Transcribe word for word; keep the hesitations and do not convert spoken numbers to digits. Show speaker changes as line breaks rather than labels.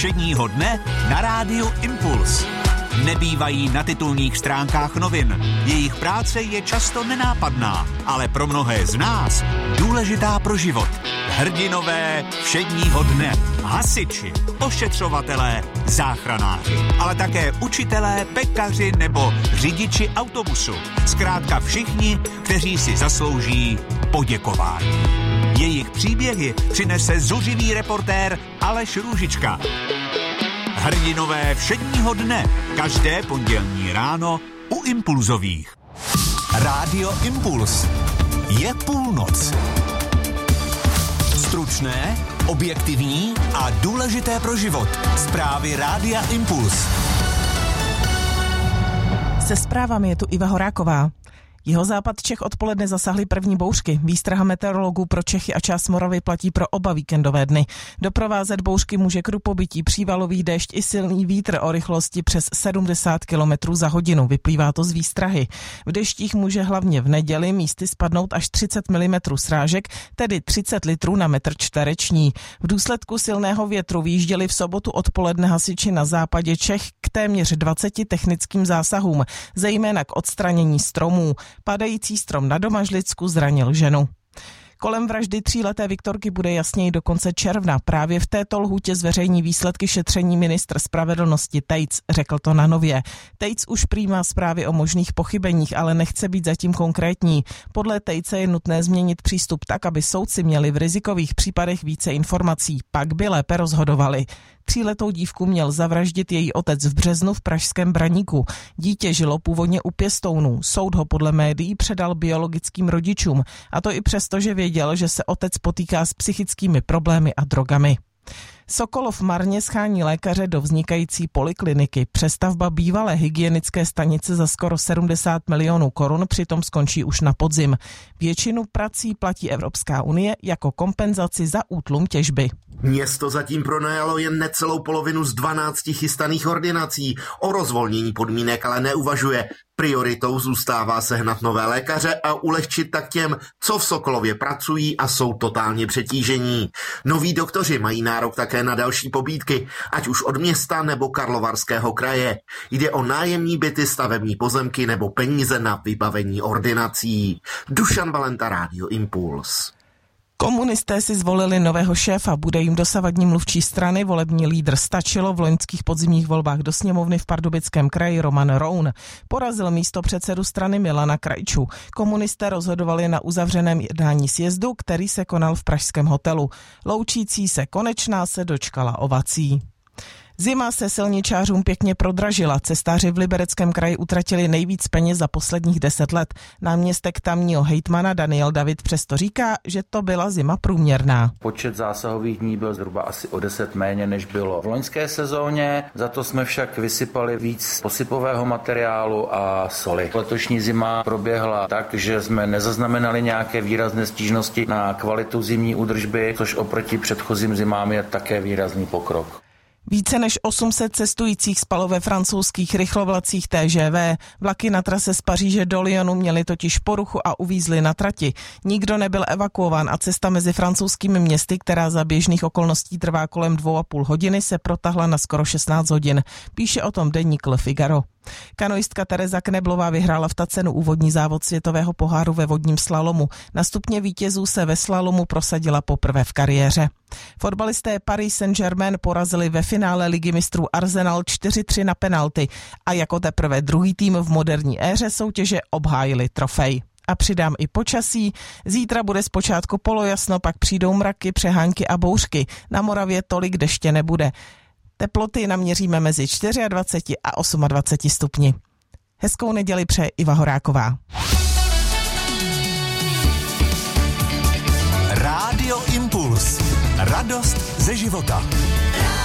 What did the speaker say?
Všedního dne na rádiu Impuls. Nebývají na titulních stránkách novin. Jejich práce je často nenápadná, ale pro mnohé z nás důležitá pro život. Hrdinové všedního dne. Hasiči, ošetřovatelé, záchranáři, ale také učitelé, pekaři nebo řidiči autobusu. Zkrátka všichni, kteří si zaslouží poděkování. Jejich příběhy přinese zuřivý reportér Aleš Růžička. Hrdinové všedního dne, každé pondělní ráno u Impulzových. Rádio Impuls. Je půlnoc. Stručné, objektivní a důležité pro život. Zprávy Rádia Impuls.
Se zprávami je tu Iva Horáková. Jihozápad Čech odpoledne zasahly první bouřky. Výstraha meteorologů pro Čechy a část Moravy platí pro oba víkendové dny. Doprovázet bouřky může krupobytí, přívalový déšť i silný vítr o rychlosti přes sedmdesát kilometrů za hodinu. Vyplývá to z výstrahy. V deštích může hlavně v neděli místy spadnout až třicet milimetrů srážek, tedy třicet litrů na metr čtvereční. V důsledku silného větru vyjížděli v sobotu odpoledne hasiči na západě Čech k téměř dvaceti technickým zásahům, zejména k odstranění stromů. Padající strom na Domažlicku zranil ženu. Kolem vraždy tříleté Viktorky bude jasněji do konce června. Právě v této lhůtě zveřejní výsledky šetření ministr spravedlnosti Tejc, řekl to na Nově. Tejc už přijímá zprávy o možných pochybeních, ale nechce být zatím konkrétní. Podle Tejce je nutné změnit přístup tak, aby soudci měli v rizikových případech více informací, pak by lépe rozhodovali. Tříletou dívku měl zavraždit její otec v březnu v pražském Braníku. Dítě žilo původně u pěstounů. Soud ho podle médií předal biologickým rodičům, a to i přesto, že věděl, že se otec potýká s psychickými problémy a drogami. Sokolov marně schání lékaře do vznikající polikliniky. Přestavba bývalé hygienické stanice za skoro sedmdesát milionů korun přitom skončí už na podzim. Většinu prací platí Evropská unie jako kompenzaci za útlum těžby.
Město zatím pronajalo jen necelou polovinu z dvanácti chystaných ordinací. O rozvolnění podmínek ale neuvažuje. Prioritou zůstává sehnat nové lékaře a ulehčit tak těm, co v Sokolově pracují a jsou totálně přetížení. Noví doktoři mají nárok také na další pobídky, ať už od města nebo Karlovarského kraje. Jde o nájemní byty, stavební pozemky nebo peníze na vybavení ordinací. Dušan Valenta, Rádio Impuls.
Komunisté si zvolili nového šéfa, bude jim dosavadní mluvčí strany volební lídr Stačilo v loňských podzimních volbách do sněmovny v Pardubickém kraji Roman Roun. Porazil místopředsedu strany Milana Krajču. Komunisté rozhodovali na uzavřeném jednání sjezdu, který se konal v pražském hotelu. Loučící se Konečná se dočkala ovací. Zima se silničářům pěkně prodražila. Cestáři v Libereckém kraji utratili nejvíc peněz za posledních deset let. Náměstek tamního hejtmana Daniel David přesto říká, že to byla zima průměrná.
Počet zásahových dní byl zhruba asi o deset méně, než bylo v loňské sezóně. Za to jsme však vysypali víc posypového materiálu a soli. Letošní zima proběhla tak, že jsme nezaznamenali nějaké výrazné stížnosti na kvalitu zimní údržby, což oproti předchozím zimám je také výrazný pokrok.
Více než osm set cestujících spalo ve francouzských rychlovlacích T G V. Vlaky na trase z Paříže do Lyonu měly totiž poruchu a uvízly na trati. Nikdo nebyl evakuován a cesta mezi francouzskými městy, která za běžných okolností trvá kolem dvou a půl hodiny, se protahla na skoro šestnáct hodin. Píše o tom deník Le Figaro. Kanoistka Tereza Kneblová vyhrála v Tacenu úvodní závod světového poháru ve vodním slalomu. Na stupně vítězů se ve slalomu prosadila poprvé v kariéře. Fotbalisté Paris Saint-Germain porazili ve finále Ligy mistrů Arsenal čtyři tři na penalty a jako teprve druhý tým v moderní éře soutěže obhájili trofej. A přidám i počasí. Zítra bude zpočátku polojasno, pak přijdou mraky, přehánky a bouřky. Na Moravě tolik deště nebude. Teploty naměříme mezi dvacet čtyři a dvacet osm stupni. Hezkou neděli přeje Iva Horáková.
Rádio Impuls. Radost ze života.